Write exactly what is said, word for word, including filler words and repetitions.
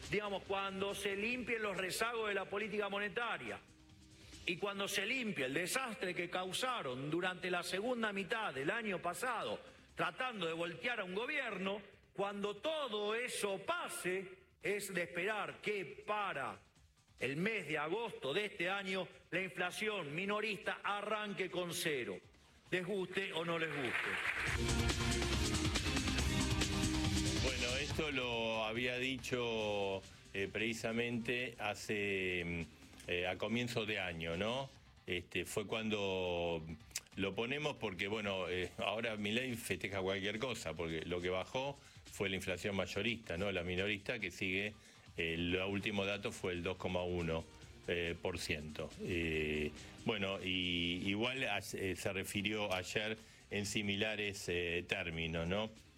digamos, cuando se limpien los rezagos de la política monetaria y cuando se limpie el desastre que causaron durante la segunda mitad del año pasado, tratando de voltear a un gobierno, cuando todo eso pase, es de esperar que para el mes de agosto de este año la inflación minorista arranque con cero, les guste o no les guste. Bueno, esto lo había dicho eh, precisamente hace eh, a comienzo de año, ¿no? Este, fue cuando lo ponemos porque, bueno, eh, ahora Milei festeja cualquier cosa, porque lo que bajó fue la inflación mayorista, ¿no? La minorista que sigue. El último dato fue el dos coma uno por ciento. Eh, bueno, y igual eh, se refirió ayer en similares eh, términos, ¿no?